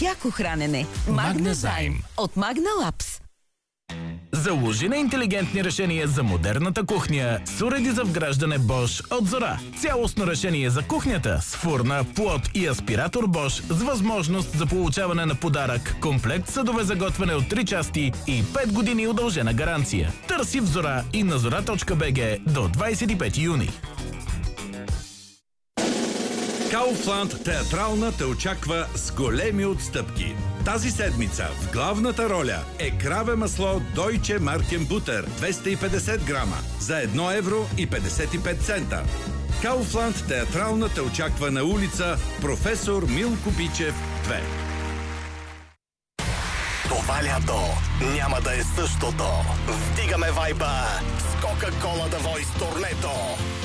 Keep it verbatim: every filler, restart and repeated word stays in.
яко хранене. Магнезайм от Магна Лапс. Заложи на интелигентни решения за модерната кухня с уреди за вграждане Bosch от Зора. Цялостно решение за кухнята с фурна, плот и аспиратор Bosch с възможност за получаване на подарък, комплект съдове за готвене от три части и пет години удължена гаранция. Търси в Зора и на зора точка би джи до двадесет и пети юни. Kaufland театрална те очаква с големи отстъпки. Тази седмица в главната роля е краве масло Deutsche Markenbutter двеста и петдесет грама за едно евро и петдесет и пет цента. Kaufland театрална те очаква на улица Професор Милко Бичев две. Това лято няма да е същото. Вдигаме вайба с Кока-Кола The Voice турнето.